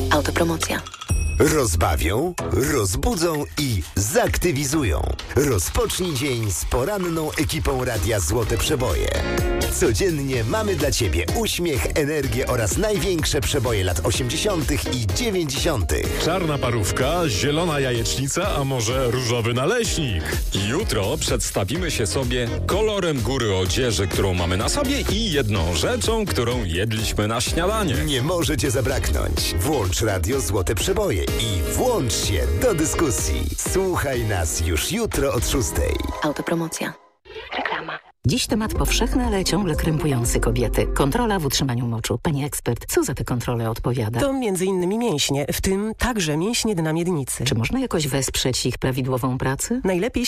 Autopromocja. Rozbawią, rozbudzą i zaktywizują. Rozpocznij dzień z poranną ekipą Radia Złote Przeboje. Codziennie mamy dla Ciebie uśmiech, energię oraz największe przeboje lat 80. i 90. Czarna parówka, zielona jajecznica, a może różowy naleśnik? Jutro przedstawimy się sobie kolorem góry odzieży, którą mamy na sobie i jedną rzeczą, którą jedliśmy na śniadanie. Nie może Cię zabraknąć. Włącz Radio Złote Przeboje i włącz się do dyskusji. Słuchaj nas już jutro od 6. Autopromocja. Reklama. Dziś temat powszechny, ale ciągle krępujący kobiety. Kontrola w utrzymaniu moczu. Pani ekspert, co za te kontrole odpowiada? To m.in. mięśnie, w tym także mięśnie dna miednicy. Czy można jakoś wesprzeć ich prawidłową pracę? Najlepiej